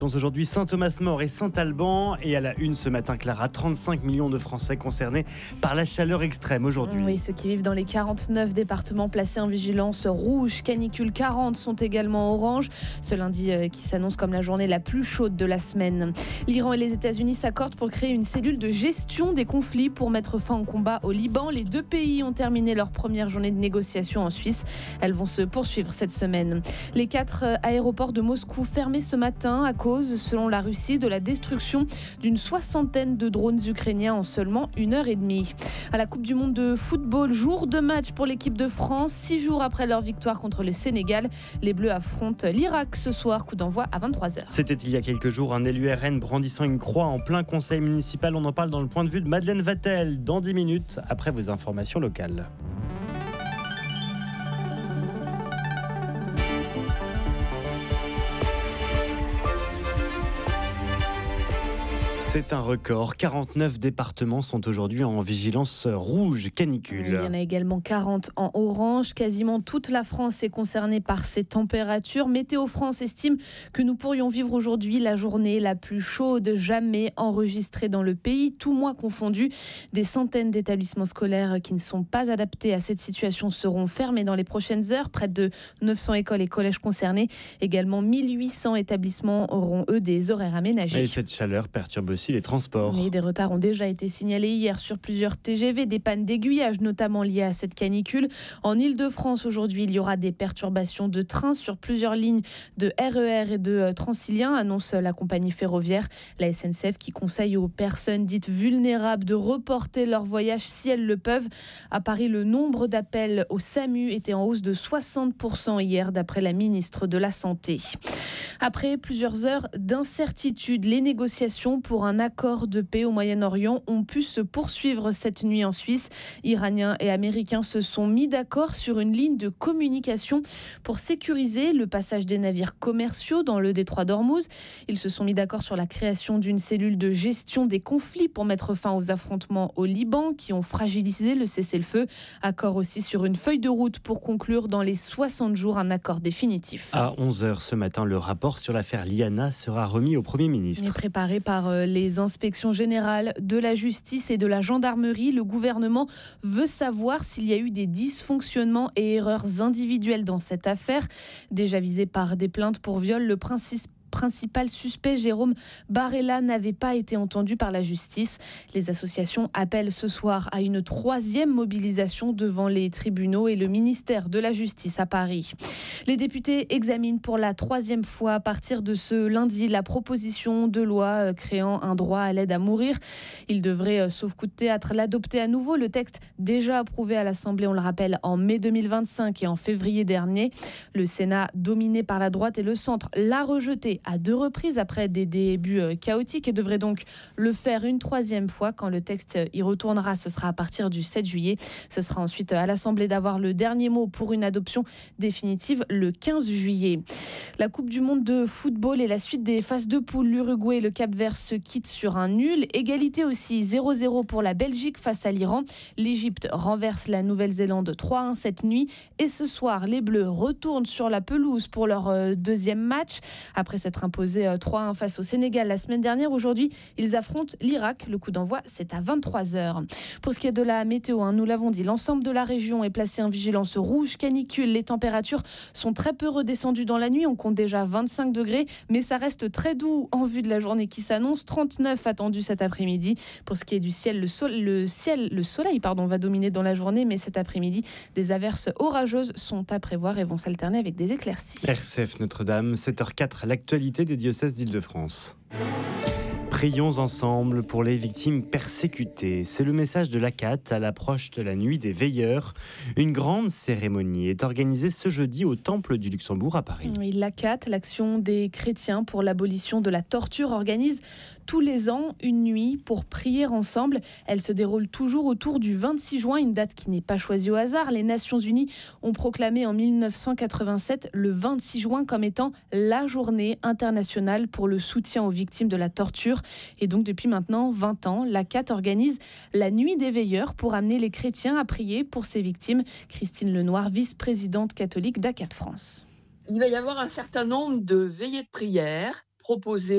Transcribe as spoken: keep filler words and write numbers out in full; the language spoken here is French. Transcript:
Aujourd'hui, Saint-Thomas-More et Saint-Alban. Et à la une ce matin, Clara, trente-cinq millions de Français concernés par la chaleur extrême aujourd'hui. Oui, ceux qui vivent dans les quarante-neuf départements placés en vigilance rouge, canicule quarante sont également orange. Ce lundi euh, qui s'annonce comme la journée la plus chaude de la semaine. L'Iran et les États-Unis s'accordent pour créer une cellule de gestion des conflits pour mettre fin au combat au Liban. Les deux pays ont terminé leur première journée de négociation en Suisse. Elles vont se poursuivre cette semaine. Les quatre euh, aéroports de Moscou fermés ce matin à cause selon la Russie, de la destruction d'une soixantaine de drones ukrainiens en seulement une heure et demie. À la Coupe du Monde de football, jour de match pour l'équipe de France. Six jours après leur victoire contre le Sénégal, les Bleus affrontent l'Irak ce soir, coup d'envoi à vingt-trois heures. C'était il y a quelques jours, un élu R N brandissant une croix en plein conseil municipal. On en parle dans le point de vue de Madeleine Vatel dans dix minutes, après vos informations locales. C'est un record. quarante-neuf départements sont aujourd'hui en vigilance rouge canicule. Il y en a également quarante en orange. Quasiment toute la France est concernée par ces températures. Météo France estime que nous pourrions vivre aujourd'hui la journée la plus chaude jamais enregistrée dans le pays, tout mois confondu. Des centaines d'établissements scolaires qui ne sont pas adaptés à cette situation seront fermés dans les prochaines heures. Près de neuf cents écoles et collèges concernés. Également mille huit cents établissements auront, eux, des horaires aménagés. Et cette chaleur perturbe aussi les transports. Oui, des retards ont déjà été signalés hier sur plusieurs T G V, des pannes d'aiguillage notamment liées à cette canicule. En Ile-de-France, aujourd'hui, il y aura des perturbations de trains sur plusieurs lignes de R E R et de Transilien, annonce la compagnie ferroviaire. La S N C F qui conseille aux personnes dites vulnérables de reporter leur voyage si elles le peuvent. À Paris, le nombre d'appels au SAMU était en hausse de soixante pour cent hier, d'après la ministre de la Santé. Après plusieurs heures d'incertitude, les négociations pour un accord de paix au Moyen-Orient ont pu se poursuivre cette nuit en Suisse. Iraniens et Américains se sont mis d'accord sur une ligne de communication pour sécuriser le passage des navires commerciaux dans le détroit d'Ormuz. Ils se sont mis d'accord sur la création d'une cellule de gestion des conflits pour mettre fin aux affrontements au Liban qui ont fragilisé le cessez-le-feu. Accord aussi sur une feuille de route pour conclure dans les soixante jours un accord définitif. À onze heures ce matin, le rapport sur l'affaire Liana sera remis au Premier ministre. Il est préparé par les inspections générales de la justice et de la gendarmerie. Le gouvernement veut savoir s'il y a eu des dysfonctionnements et erreurs individuelles dans cette affaire. Déjà visé par des plaintes pour viol, le principe principal suspect, Jérôme Barella, n'avait pas été entendu par la justice. Les associations appellent ce soir à une troisième mobilisation devant les tribunaux et le ministère de la Justice à Paris. Les députés examinent pour la troisième fois à partir de ce lundi la proposition de loi créant un droit à l'aide à mourir. Ils devraient, sauf coup de théâtre, l'adopter à nouveau. Le texte déjà approuvé à l'Assemblée, on le rappelle, en mai deux mille vingt-cinq et en février dernier. Le Sénat, dominé par la droite et le centre, l'a rejeté à deux reprises après des débuts chaotiques et devrait donc le faire une troisième fois. Quand le texte y retournera, ce sera à partir du sept juillet. Ce sera ensuite à l'Assemblée d'avoir le dernier mot pour une adoption définitive le quinze juillet. La Coupe du Monde de football et la suite des phases de poule. L'Uruguay et le Cap-Vert se quittent sur un nul. Égalité aussi, zéro zéro pour la Belgique face à l'Iran. L'Égypte renverse la Nouvelle-Zélande trois un cette nuit. Et ce soir, les Bleus retournent sur la pelouse pour leur deuxième match. Après cette imposé trois un face au Sénégal la semaine dernière. Aujourd'hui, ils affrontent l'Irak. Le coup d'envoi, c'est à vingt-trois heures. Pour ce qui est de la météo, hein, nous l'avons dit, l'ensemble de la région est placé en vigilance rouge canicule. Les températures sont très peu redescendues dans la nuit. On compte déjà vingt-cinq degrés, mais ça reste très doux en vue de la journée qui s'annonce. trente-neuf attendus cet après-midi. Pour ce qui est du ciel, le, sol, le, ciel, le soleil pardon, va dominer dans la journée, mais cet après-midi, des averses orageuses sont à prévoir et vont s'alterner avec des éclaircies. R C F Notre-Dame, sept heures quatre, l'actualité des diocèses d'Île-de-France. Prions ensemble pour les victimes persécutées. C'est le message de l'A C A T à l'approche de la nuit des veilleurs. Une grande cérémonie est organisée ce jeudi au Temple du Luxembourg à Paris. Oui, l'A C A T, l'Action des chrétiens pour l'abolition de la torture, organise tous les ans une nuit pour prier ensemble. Elle se déroule toujours autour du vingt-six juin, une date qui n'est pas choisie au hasard. Les Nations Unies ont proclamé en mille neuf cent quatre-vingt-sept le vingt-six juin comme étant la journée internationale pour le soutien aux victimes de la torture. Et donc depuis maintenant vingt ans, l'A C A T organise la nuit des veilleurs pour amener les chrétiens à prier pour ces victimes. Christine Lenoir, vice-présidente catholique d'A C A T France. Il va y avoir un certain nombre de veillées de prière proposées